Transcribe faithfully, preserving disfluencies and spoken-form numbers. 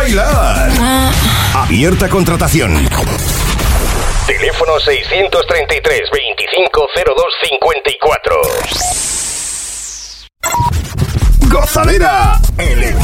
bailar. Abierta contratación. Teléfono seiscientos treinta y tres, veinticinco cero dos cincuenta y cuatro. Gozadera electrónica.